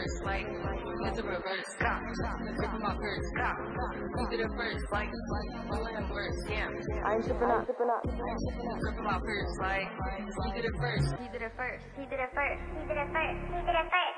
first, like, it's a reverse, cop, ripping my purse, cop, he did it first, like, doing him worse, damn. I'm tripping up. Ripping my purse, like, he did it first. He did it first. He did it first. He did it first. He did it first.